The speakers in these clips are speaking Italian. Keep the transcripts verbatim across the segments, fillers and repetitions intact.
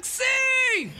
Taxi!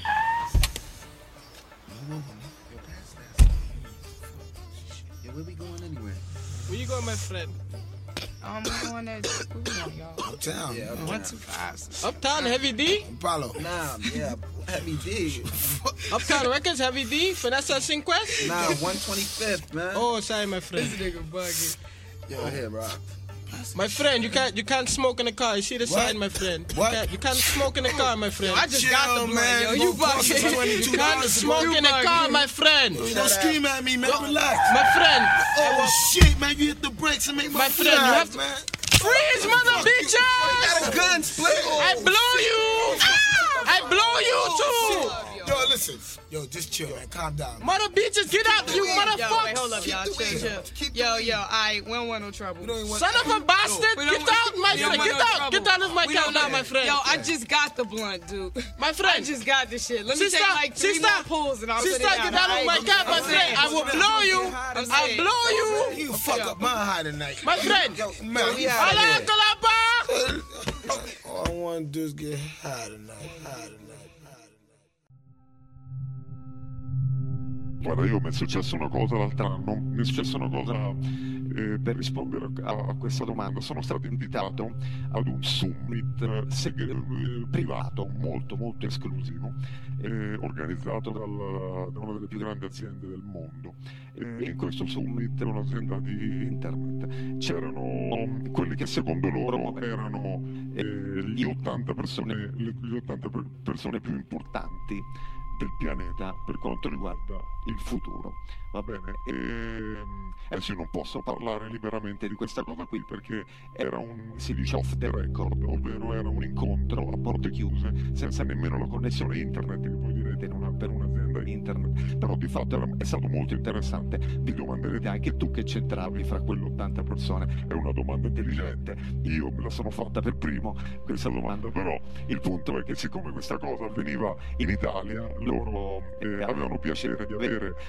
Yeah, where we going anyway? Where you going, my friend? Um, we're going to school now, y'all. Uptown. Yeah, uptown. One, two, five. Uptown, Heavy D? Apollo. Nah, yeah, Heavy D. Uptown Records, Heavy D? Vanessa Cinquest? Nah, one twenty-fifth, man. Oh, sorry, my friend. nigga bugging. Go ahead, Rob. My friend, you can't you can't smoke in the car. You see the What? sign, my friend. You What? can't, you can't smoke in the car, my friend. I just Chill, got the blunt, man. yo. You Motherfucker, bugging. twenty-two You can't dollars smoke You in the car, bugging. my friend. Don't scream at me, man. Relax. My friend. Oh, shit, man. You hit the brakes and make my, My friend, you relax, have to- man. Freeze, mother Fuck you. bitches! Got a gun split. I blow you! I blow you too! Yo, listen. Yo, just chill, man. Calm down. Mother bitches, get up, you Yo, wait, motherfuckers! hold up, y'all. Keep the Chill, weed. chill. Keep the Yo, weed. yo, alright, we don't want no trouble. We don't even want- Son of a bastard! We don't Get want- out, my we don't friend! want Get no out! trouble. Get out of my We car don't now, want- my friend! Yo, I just got the blunt, dude. My I friend! just got this shit. Let me Sister, take like three sister, more pulls and I'll sister, put it down. get out of my alright? car, my I'm friend! saying. I will blow you! I'm I'll saying. blow you! You fuck up my high tonight. My friend! Yo, Man, we you out of Hola, here. Colapa! All I want to do is get high tonight. High tonight. Guarda, io mi è successo una cosa l'altro anno, mi è successa una cosa eh, per rispondere a, a questa domanda. Sono stato invitato ad un summit eh, seg- eh, privato, molto molto esclusivo, eh, organizzato dal- da una delle più grandi aziende del mondo. Eh, in questo summit, un'azienda di internet, c'erano quelli che secondo loro erano eh, gli ottanta persone, le, gli ottanta per- persone più importanti del pianeta per quanto riguarda il futuro, va bene? Ehm, adesso io non posso parlare liberamente di questa cosa qui perché era un, si dice off the record, ovvero era un incontro a porte chiuse senza nemmeno la connessione internet, che voi direte in una, per un'azienda internet, però di fatto era, è stato molto interessante. Vi domanderete anche tu che c'entravi fra quelle ottanta persone. È una domanda intelligente, io me la sono fatta per primo questa domanda, però il punto è che siccome questa cosa avveniva in Italia, loro eh, avevano piacere di avere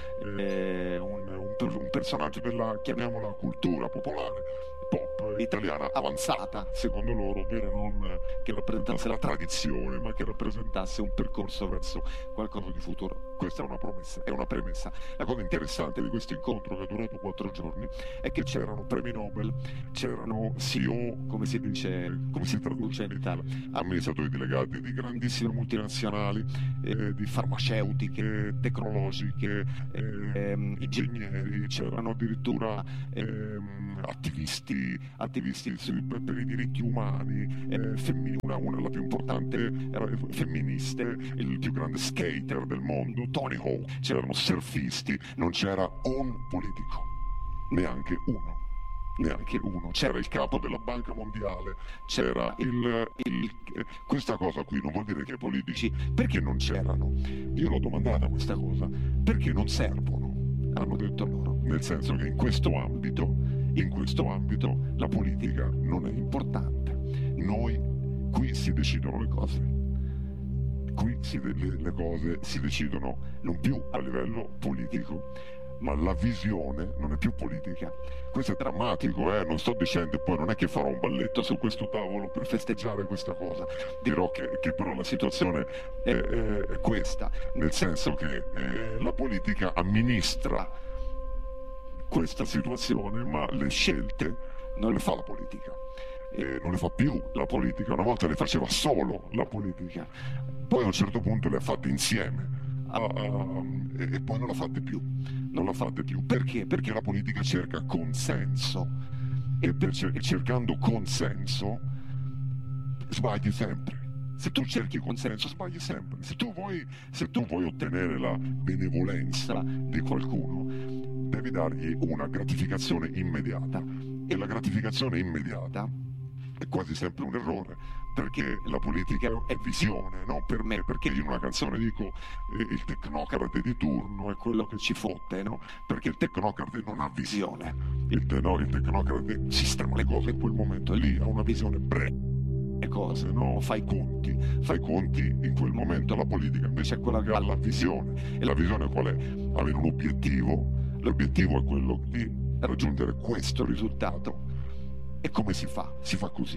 eh, un, un, un personaggio della, chiamiamola, cultura popolare pop italiana avanzata, secondo loro, ovvero non che rappresentasse la tradizione, ma che rappresentasse un percorso verso qualcosa di futuro. Questa è una promessa, è una premessa. La cosa interessante di questo incontro, che è durato quattro giorni, è che c'erano premi Nobel, c'erano C E O, come si dice, come si traduce in Italia, amministratori delegati di grandissime multinazionali, eh, di farmaceutiche, tecnologiche, eh, ingegneri, c'erano addirittura ehm, attivisti attivisti per, per i diritti umani, eh, femmini, una, una la più importante era femministe, il più grande skater del mondo, Tony Hawk, c'erano surfisti, non c'era un politico, neanche uno. Neanche uno, c'era il capo della Banca Mondiale, c'era il, il questa cosa qui non vuol dire che i politici, perché non c'erano? Io l'ho domandata questa cosa, perché non servono? Hanno detto loro, nel senso che in questo ambito, in questo ambito la politica non è importante. Noi qui si decidono le cose. Qui si, le, le cose si decidono non più a livello politico, ma la visione non è più politica. Questo è drammatico, eh? Non sto dicendo, poi non è che farò un balletto su questo tavolo per festeggiare questa cosa. Dirò che, che però la situazione è, è, è questa, nel senso che eh, la politica amministra questa situazione, ma le scelte non le fa la politica. E non le fa più la politica, una volta le faceva solo la politica, poi a un certo punto le ha fatte insieme. Uh, e, e poi non la fate più, non la fate più. Perché? Perché la politica cerca consenso e, per cer- e cercando consenso sbagli sempre. Se tu cerchi consenso sbagli sempre. Se tu vuoi, se tu vuoi ottenere la benevolenza di qualcuno, devi dargli una gratificazione immediata, e la gratificazione immediata è quasi sempre un errore, perché la politica è visione, no? Per me, perché io in una canzone dico eh, il tecnocrate di turno è quello che ci fotte, no? Perché il tecnocrate non ha visione, il, te- no, il tecnocrate sistema le cose in quel momento, e lì ha una visione breve. Cose, no? Fai i conti, fai i conti in quel momento. La politica invece è quella che ha la visione, e la visione qual è? Avere un obiettivo. L'obiettivo è quello di raggiungere questo risultato. E come si fa? Si fa così.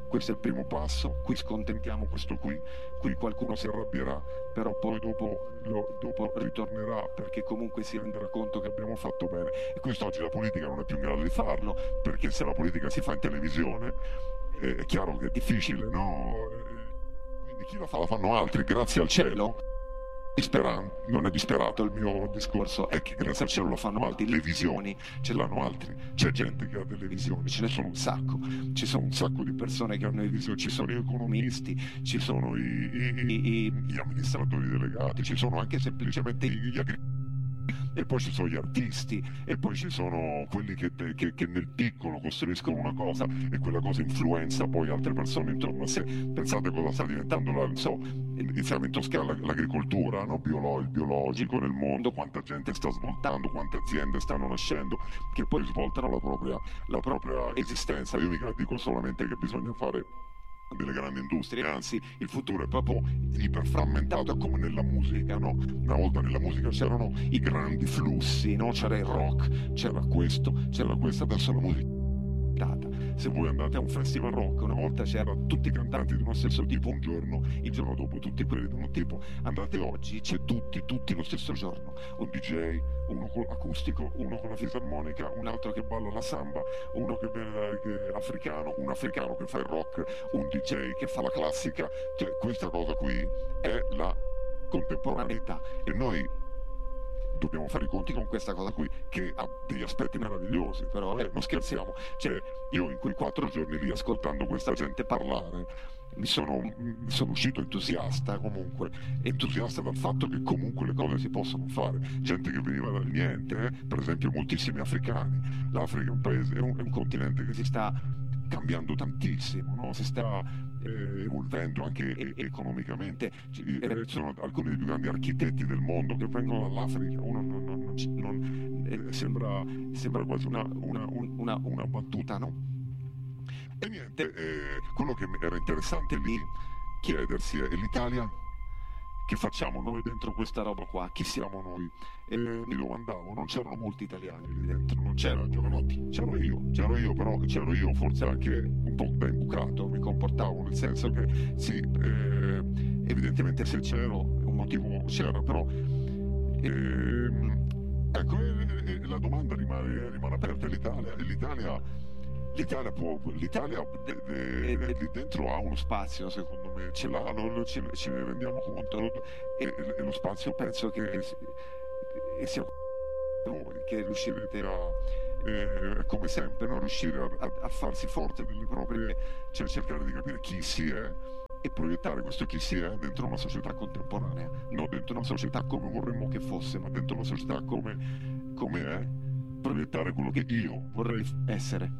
questo è il primo passo, qui scontentiamo questo qui, qui qualcuno si arrabbierà, però poi dopo, lo, dopo ritornerà perché comunque si renderà conto che abbiamo fatto bene. E questo oggi la politica non è più in grado di farlo, perché se la politica si fa in televisione eh, è chiaro che è difficile, no? Eh, quindi chi la fa la fanno altri, grazie al cielo. Disperando, non è disperato il mio discorso, è che grazie al cielo lo fanno altri, le visioni ce l'hanno altri, c'è gente che ha delle visioni, ce ne sono un sacco, ci sono un sacco di persone che hanno le visioni, ci sono gli economisti, ci sono i, i, i, gli amministratori delegati, ci sono anche semplicemente gli agricoltori, e poi ci sono gli artisti, e poi ci sono quelli che, che, che nel piccolo costruiscono una cosa e quella cosa influenza poi altre persone intorno a sé. Pensate cosa sta diventando la, so, inizialmente in Toscana l'agricoltura, no? Biolo, il biologico nel mondo, quanta gente sta svoltando, quante aziende stanno nascendo che poi svoltano la propria, la propria esistenza. Io mica dico solamente che bisogna fare delle grandi industrie, anzi il futuro è proprio iperframmentato, è come nella musica, no? Una volta nella musica c'erano i grandi flussi, no? C'era il rock, c'era questo, c'era questo, adesso la musica. Se voi andate a un festival rock, una volta c'erano tutti i cantanti di uno stesso tipo un giorno, il giorno dopo tutti quelli di un tipo. Andate oggi, c'è tutti, tutti lo stesso giorno. Un D J, uno con l'acustico, uno con la fisarmonica, un altro che balla la samba, uno che, che è africano, un africano che fa il rock, un D J che fa la classica. Cioè, questa cosa qui è la contemporaneità e noi dobbiamo fare i conti con questa cosa qui che ha degli aspetti meravigliosi, però eh, non scherziamo, cioè io in quei quattro giorni lì ascoltando questa gente parlare mi sono, mi sono uscito entusiasta, comunque entusiasta dal fatto che comunque le cose si possono fare, gente che veniva dal niente, eh? Per esempio moltissimi africani. L'Africa è un paese, è un, è un continente che si sta cambiando tantissimo, no? Si sta eh, evolvendo anche e- economicamente. Ci eh, sono alcuni dei più grandi architetti del mondo che vengono dall'Africa. Uno non, non, non, non, eh, sembra, sembra quasi una, una, una, una battuta, no? E niente, eh, quello che era interessante lì chiedersi è: l'Italia, che facciamo noi dentro questa roba qua? Chi siamo noi? E mi domandavo, non c'erano molti italiani lì dentro, non c'era Giovanotti, c'ero io, c'ero io, però c'ero io forse anche un po' da imbucato, mi comportavo, nel senso che sì, eh, evidentemente se c'ero un motivo c'era, però eh, ecco, eh, eh, la domanda rimane, rimane aperta. L'Italia, l'Italia L'Italia, può, l'Italia de, de, de, lì dentro ha uno spazio, secondo me, ce l'ha, lo, lo, ce, ce ne rendiamo conto, lo, e, e lo spazio penso che e sia voi che riuscirete a, eh, come sempre, no? riuscire a, a, a farsi forte delle proprie, cioè cercare di capire chi si è e proiettare questo chi si è dentro una società contemporanea, non dentro una società come vorremmo che fosse, ma dentro una società come, come è, proiettare quello che io vorrei essere.